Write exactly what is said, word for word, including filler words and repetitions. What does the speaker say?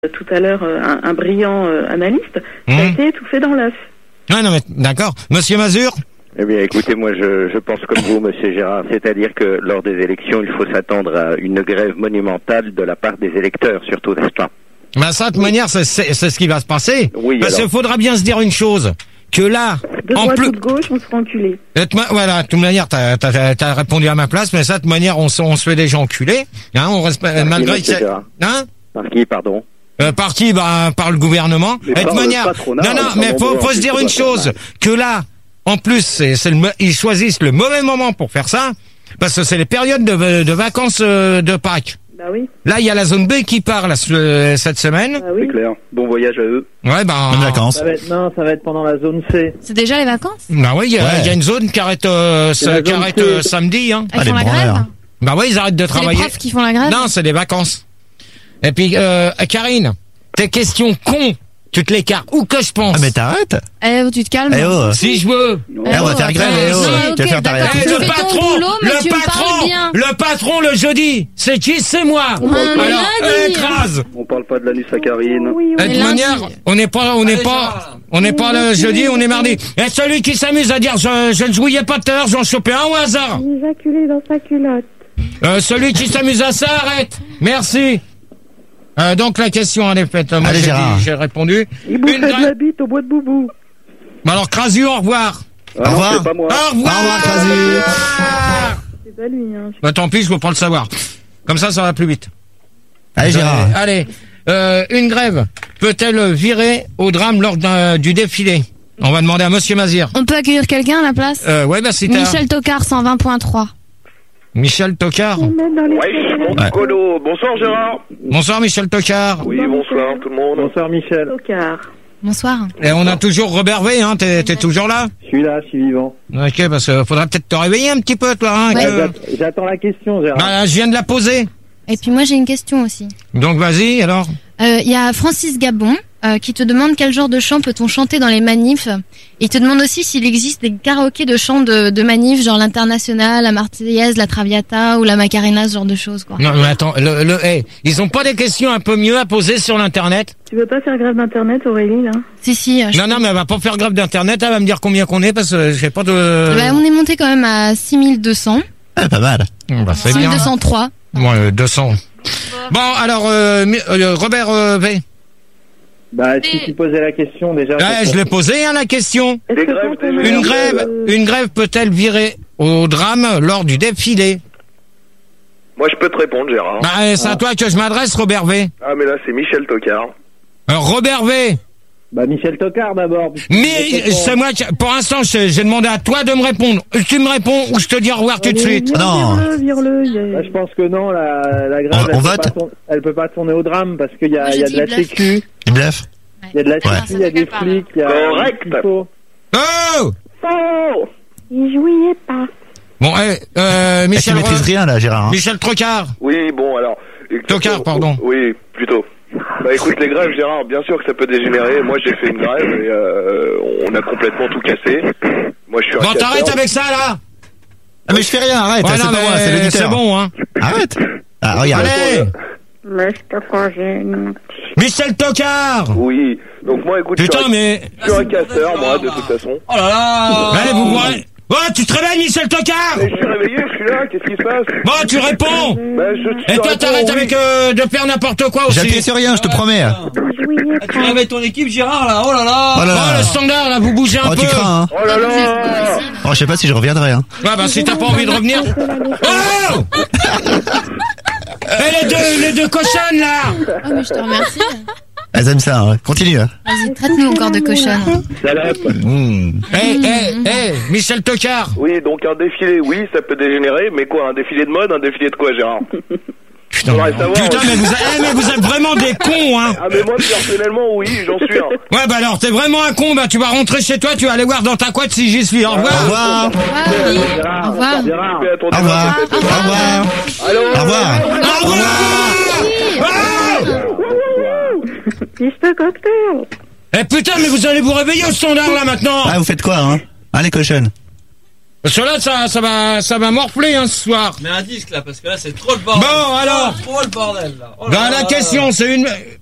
tout à l'heure un, un brillant euh, analyste, mmh. ça a été étouffé dans l'œuf. Ah non mais d'accord. Monsieur Mazur? Eh bien écoutez, moi je, je pense comme vous, monsieur Gérard, c'est-à-dire que lors des élections, il faut s'attendre à une grève monumentale de la part des électeurs, surtout, n'est-ce pas? Ben ça, de toute manière, c'est, c'est, c'est ce qui va se passer. Oui, Parce qu'il faudra bien se dire une chose, que là, de en droite plus... ou de gauche, on sera enculé. Voilà, de toute manière, t'as, t'as, t'as répondu à ma place, mais ça, de toute manière, on, on se fait déjà enculer. Hein, on respecte, par malgré qui, que... Hein? Par qui, pardon? Euh, par qui? Ben, par le gouvernement. Et de toute manière... Non, non, mais faut, faut se dire une chose, que là, en plus, c'est, c'est le, ils choisissent le mauvais moment pour faire ça, parce que c'est les périodes de, de vacances euh, de Pâques. Bah oui. Là, il y a la zone B qui part là, ce, cette semaine. Bah oui. C'est clair. Bon voyage à eux. Ouais, ben. Bonnes vacances. Ça va être, non, ça va être pendant la zone C. C'est déjà les vacances? Bah oui, il y, ouais. y a une zone qui arrête, euh, ce, qui arrête euh, samedi. Hein. Ils Ah, font la les grève? branleurs. Bah oui, ils arrêtent de C'est travailler. les profs qui font la grève? Non, c'est des vacances. Et puis, euh, Karine, tes questions cons, tu te l'écartes. Où que je pense? Ah, mais t'arrêtes. Eh, tu te calmes. Eh oh. Si je veux. Eh, on va faire grève, eh oh. Non, Tu vas ok, faire ta d'accord. Eh, réaction. Tu le fais ton patron, boulot, mais le tu me patron, parles bien. le patron le jeudi, c'est qui? C'est moi. On Alors, lundi. écrase. On parle pas de l'anus à Karine. Oui, Et oui. de lundi. manière, on n'est pas, on n'est pas, on n'est pas le jeudi, on est mardi. Et celui qui s'amuse à dire, je, je ne jouais pas tout à l'heure, j'en chopais un au hasard. Éjaculé dans sa culotte. Euh, celui qui s'amuse à ça, arrête. Merci. Euh, donc la question elle est faite. Moi Allez, j'ai, Gérard. dit, j'ai répondu. Il bouffait Une de gra- la bite au bois de boubou. Bah alors Crasu, au revoir. Ah, Au revoir. c'est pas moi. Au revoir. Au revoir, Crasu. C'est pas lui, hein. Bah tant pis, je veux pas le savoir. Comme ça, ça va plus vite. Allez, Gérard. Euh, allez. Euh, une grève peut-elle virer au drame lors d'un, du défilé? On va demander à Monsieur Mazir. On peut accueillir quelqu'un à la place? Euh, ouais, bah si t'as... Michel Tocard, cent vingt point trois. Michel Tocard. On met dans les Ouais, mon Ouais. colo. Bonsoir Gérard. Bonsoir Michel Tocard. Oui, bonsoir tout le monde. Bonsoir Michel. Tocard. Bonsoir. Et on a toujours Robert V, hein, t'es, t'es toujours là? Je suis là, je suis vivant. Ok, parce que faudrait peut-être te réveiller un petit peu, toi, hein. Ouais. que- Euh, j'att- J'attends la question, Gérard. Bah, je viens de la poser. Et puis moi j'ai une question aussi. Donc vas-y, alors. Il y a Francis Gabon euh, qui te demande quel genre de chant peut-on chanter dans les manifs. Il te demande aussi s'il existe des karaokés de chants de, de manifs, genre l'Internationale, la Marseillaise, la Traviata ou la Macarena, ce genre de choses, quoi. Non, mais attends, le, le, hey, ils ont pas des questions un peu mieux à poser sur l'internet? Tu veux pas faire grève d'internet, Aurélie, là? Si, si. euh, je- Non, non, mais elle va pas faire grève d'internet, elle va me dire combien qu'on est parce que j'ai pas de... Bah, on est monté quand même à six mille deux cents. Ah, pas mal. Bah, c'est six mille bien. deux cent trois. Bon, euh, deux cents. Bon, alors, euh, mi- euh, Robert euh, V. Bah, si tu posais la question déjà. Ouais, je l'ai posé, hein, la question. Est-ce Des que grèves, quand on des a- Une grève, euh, une grève peut-elle virer au drame lors du défilé? Moi je peux te répondre Gérard. Bah, c'est à toi que je m'adresse, Robert V. Ah mais là c'est Michel Tocard. Alors, Robert V. Bah, Michel Tocard d'abord. Mais c'est moi qui, pour l'instant, j'ai j'ai demandé à toi de me répondre. Tu me réponds ou je te dis au revoir tout de Allez, suite. vire- Non. Vire-le, vire-le. il y a- Bah, je pense que non, la, la grève, On- elle, on peut vote pas tourner, elle peut pas tourner au drame parce qu'il y a, Moi, il y je a dis de la bluff. sécu, Il bluffe. il y a de la Ouais. sécu, il y a des flics, il y a... Correct. il faut- Oh! Oh! Il jouait pas. Bon, eh, euh, Eh, tu Michel, maîtrises Re- rien, là, Gérard. hein. Michel Trocard. Oui bon alors. Tocard, pardon. Oui plutôt. Bah écoute les grèves Gérard, bien sûr que ça peut dégénérer. Moi j'ai fait une grève et euh, on a complètement tout cassé. Moi je suis un Bon, casseur. t'arrêtes avec ça, là. Ah, mais je fais rien, arrête. Ouais, c'est non, pas moi, mais c'est l'auditeur. c'est bon, hein. Arrête. Ah, regarde. Allez, Mais je te congèle. Michel Tocard. Oui. Donc moi écoute, Putain, je suis un, mais... je suis un casseur moi de toute façon. Oh là là. Allez, vous voyez... Oh, tu te réveilles, Michel Tocard. Mais je suis réveillé, je suis là, qu'est-ce qui se passe? Bon, tu réponds. Bah je Et je toi, réponds, t'arrêtes oui. avec euh, de faire n'importe quoi aussi. J'appuie sur rien, je te promets. Il jouait Tu pas. réveilles ton équipe, Gérard, là. Oh là là. Oh là Oh, le là. standard, là, vous bougez un Oh, peu. tu crains, hein. Oh là là. Oh, je sais pas si je reviendrai, hein. Ouais, bah, si t'as pas envie de revenir... Oh. Eh, les deux, les deux cochonnes, là. Oh, mais je te remercie. Elles aiment ça, hein. Continue, hein. Vas-y, traite-nous encore de cochonne. Mmh. Eh, eh, eh, Michel Tocard. Oui, donc un défilé, oui, ça peut dégénérer, mais quoi, un défilé de mode, un défilé de quoi, Gérard? Putain, Faudrait savoir, putain, ouais. mais vous, eh, mais vous êtes vraiment des cons, hein. Ah, mais moi, personnellement, oui, j'en suis un. Ouais, bah alors, t'es vraiment un con, bah tu vas rentrer chez toi, tu vas aller voir dans ta couette si j'y suis. Au revoir. Au revoir. Gérard, Au revoir. Gérard, Fais attention, Au revoir. faites Au revoir. Allô? Au revoir. Au revoir. Piste cocktail. Eh putain, mais vous allez vous réveiller au standard, là, maintenant. Ah, vous faites quoi, hein? Hein, les cochonnes? Parce que là, ça, ça va, ça va morfler, hein, ce soir. Mets un disque, là, parce que là, c'est trop le bordel. Bon, alors. Trop le bordel, là. Oh là Bah, là la là question, là. c'est une,